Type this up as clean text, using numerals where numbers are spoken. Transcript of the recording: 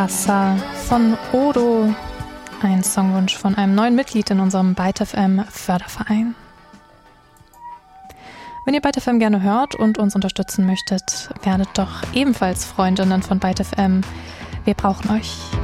Wasser von Odo, ein Songwunsch von einem neuen Mitglied in unserem Byte FM Förderverein. Wenn ihr Byte FM gerne hört und uns unterstützen möchtet, werdet doch ebenfalls Freundinnen von Byte FM. Wir brauchen euch.